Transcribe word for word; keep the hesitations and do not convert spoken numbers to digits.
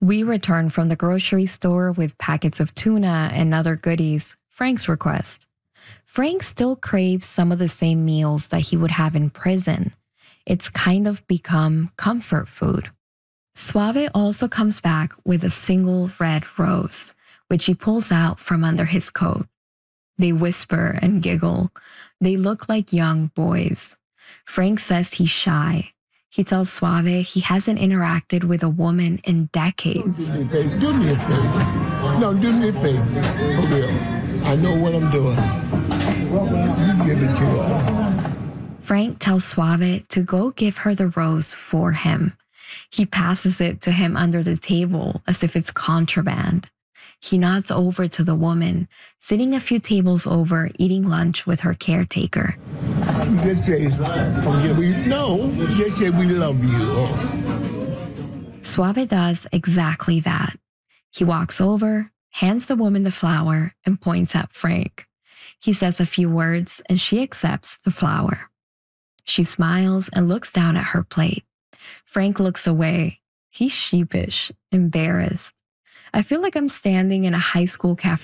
We return from the grocery store with packets of tuna and other goodies, Frank's request. Frank still craves some of the same meals that he would have in prison. It's kind of become comfort food. Suave also comes back with a single red rose, which he pulls out from under his coat. They whisper and giggle. They look like young boys. Frank says he's shy. He tells Suave he hasn't interacted with a woman in decades. Do me a favor. Do me a favor. No, do me a favor. For real. I know what I'm doing. You give it to her. Frank tells Suave to go give her the rose for him. He passes it to him under the table as if it's contraband. He nods over to the woman, sitting a few tables over, eating lunch with her caretaker. Just say, we, no, just say we love you. Suave does exactly that. He walks over, hands the woman the flower, and points at Frank. He says a few words, and she accepts the flower. She smiles and looks down at her plate. Frank looks away. He's sheepish, embarrassed. I feel like I'm standing in a high school cafeteria